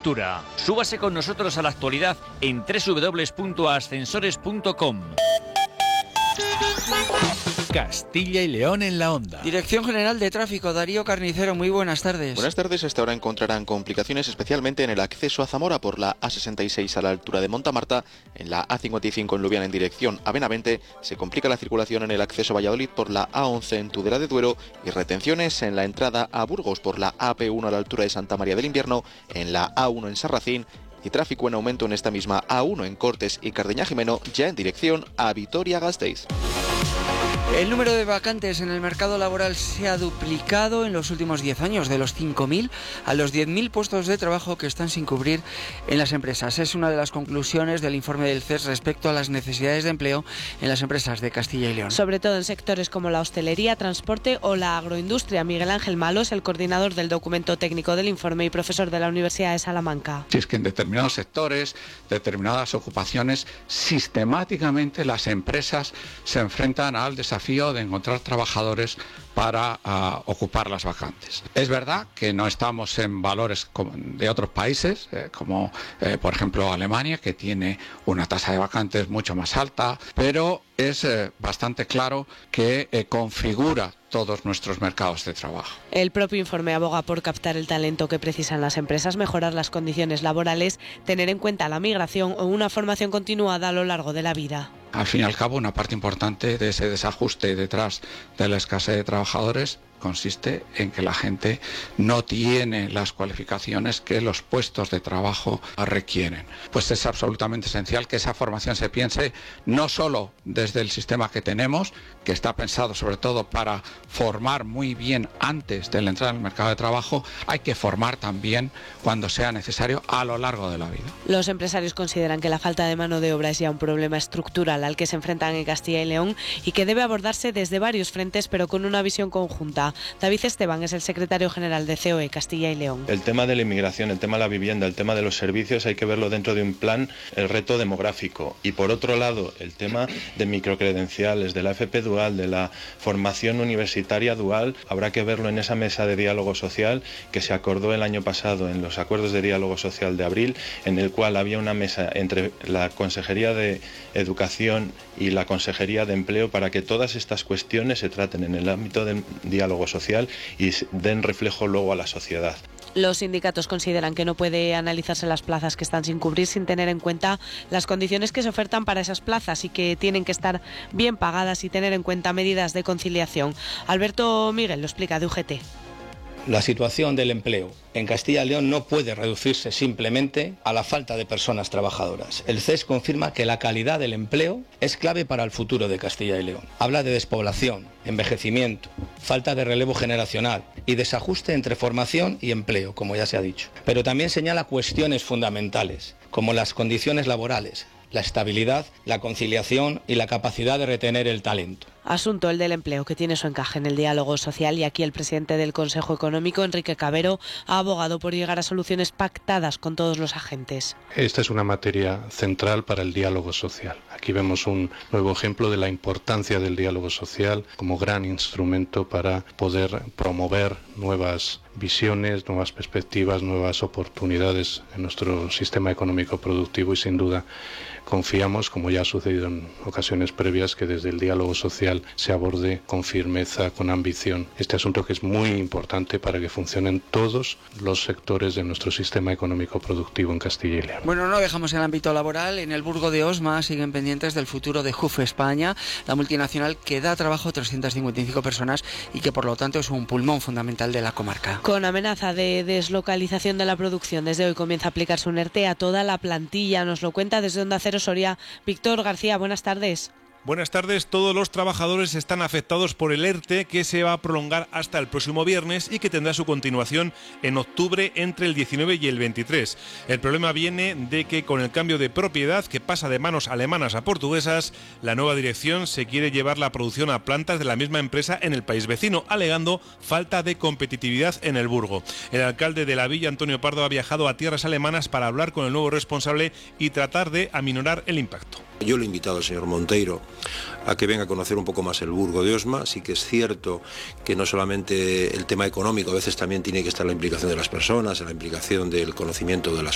altura. Súbase con nosotros a la actualidad en www.ascensores.com. Castilla y León en la onda. Dirección General de Tráfico, Darío Carnicero, muy buenas tardes. Buenas tardes, a esta hora encontrarán complicaciones especialmente en el acceso a Zamora por la A66 a la altura de Montamarta, en la A55 en Lubián en dirección a Benavente, se complica la circulación en el acceso a Valladolid por la A11 en Tudela de Duero y retenciones en la entrada a Burgos por la AP1 a la altura de Santa María del Invierno, en la A1 en Sarracín y tráfico en aumento en esta misma A1 en Cortes y Cardeña Jimeno ya en dirección a Vitoria-Gasteiz. El número de vacantes en el mercado laboral se ha duplicado en los últimos 10 años, de los 5.000 a los 10.000 puestos de trabajo que están sin cubrir en las empresas. Es una de las conclusiones del informe del CES respecto a las necesidades de empleo en las empresas de Castilla y León. Sobre todo en sectores como la hostelería, transporte o la agroindustria. Miguel Ángel Malo es el coordinador del documento técnico del informe y profesor de la Universidad de Salamanca. Si es que en determinados sectores, determinadas ocupaciones, sistemáticamente las empresas se enfrentan al desafío de encontrar trabajadores para ocupar las vacantes. Es verdad que no estamos en valores de otros países, como por ejemplo Alemania, que tiene una tasa de vacantes mucho más alta, pero es bastante claro que configura todos nuestros mercados de trabajo. El propio informe aboga por captar el talento que precisan las empresas, mejorar las condiciones laborales, tener en cuenta la migración o una formación continuada a lo largo de la vida. Al fin y al cabo, una parte importante de ese desajuste detrás de la escasez de trabajadores consiste en que la gente no tiene las cualificaciones que los puestos de trabajo requieren. Pues es absolutamente esencial que esa formación se piense no solo desde el sistema que tenemos, que está pensado sobre todo para formar muy bien antes de la entrada en el mercado de trabajo, hay que formar también cuando sea necesario a lo largo de la vida. Los empresarios consideran que la falta de mano de obra es ya un problema estructural al que se enfrentan en Castilla y León y que debe abordarse desde varios frentes, pero con una visión conjunta. David Esteban es el secretario general de COE Castilla y León. El tema de la inmigración, el tema de la vivienda, el tema de los servicios hay que verlo dentro de un plan, el reto demográfico. Y por otro lado, el tema de microcredenciales, de la FP dual, de la formación universitaria dual, habrá que verlo en esa mesa de diálogo social que se acordó el año pasado en los acuerdos de diálogo social de abril, en el cual había una mesa entre la Consejería de Educación y la Consejería de Empleo para que todas estas cuestiones se traten en el ámbito del diálogo social y den reflejo luego a la sociedad. Los sindicatos consideran que no puede analizarse las plazas que están sin cubrir sin tener en cuenta las condiciones que se ofertan para esas plazas y que tienen que estar bien pagadas y tener en cuenta medidas de conciliación. Alberto Miguel lo explica de UGT. La situación del empleo en Castilla y León no puede reducirse simplemente a la falta de personas trabajadoras. El CES confirma que la calidad del empleo es clave para el futuro de Castilla y León. Habla de despoblación, envejecimiento, falta de relevo generacional y desajuste entre formación y empleo, como ya se ha dicho. Pero también señala cuestiones fundamentales, como las condiciones laborales, la estabilidad, la conciliación y la capacidad de retener el talento. Asunto el del empleo, que tiene su encaje en el diálogo social, y aquí el presidente del Consejo Económico, Enrique Cabero, ha abogado por llegar a soluciones pactadas con todos los agentes. Esta es una materia central para el diálogo social. Aquí vemos un nuevo ejemplo de la importancia del diálogo social como gran instrumento para poder promover nuevas visiones, nuevas perspectivas, nuevas oportunidades en nuestro sistema económico productivo y sin duda confiamos, como ya ha sucedido en ocasiones previas, que desde el diálogo social se aborde con firmeza, con ambición este asunto que es muy importante para que funcionen todos los sectores de nuestro sistema económico productivo en Castilla y León. Bueno, no dejamos el ámbito laboral. En el Burgo de Osma siguen pendientes del futuro de JUF España, la multinacional que da trabajo a 355 personas y que por lo tanto es un pulmón fundamental de la comarca. Con amenaza de deslocalización de la producción, desde hoy comienza a aplicarse un ERTE a toda la plantilla. Nos lo cuenta desde Onda Cero Soria Víctor García. Buenas tardes. Buenas tardes. Todos los trabajadores están afectados por el ERTE, que se va a prolongar hasta el próximo viernes y que tendrá su continuación en octubre entre el 19 y el 23. El problema viene de que con el cambio de propiedad, que pasa de manos alemanas a portuguesas, la nueva dirección se quiere llevar la producción a plantas de la misma empresa en el país vecino, alegando falta de competitividad en el Burgo. El alcalde de la villa, Antonio Pardo, ha viajado a tierras alemanas para hablar con el nuevo responsable y tratar de aminorar el impacto. Yo le he invitado al señor Monteiro a que venga a conocer un poco más el Burgo de Osma. Sí que es cierto que no solamente el tema económico, a veces también tiene que estar la implicación de las personas, la implicación del conocimiento de las